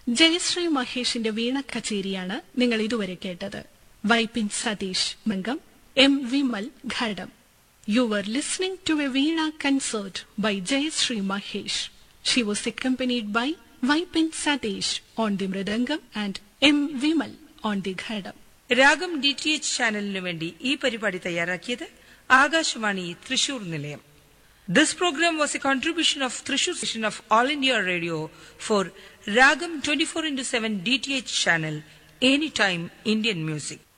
ജയശ്രീ മഹേഷിന്റെ വീണ കച്ചേരിയാണ് നിങ്ങൾ ഇതുവരെ കേട്ടത്. Vypin Satheesh mridangam, M Vimal ghatam. You were listening to a Veena concert by Jayashree Mahesh. She was accompanied by Vaipin Satish on the mridangam and M. Vimal on the ghadam. രാഗം DTH ചാനലിനു വേണ്ടി ഈ പരിപാടി തയ്യാറാക്കിയത് ആകാശവാണി തൃശൂർ നിലയം. This program was a contribution of Thrissur station of All India Radio for Ragam 24/7 DTH channel, anytime Indian music.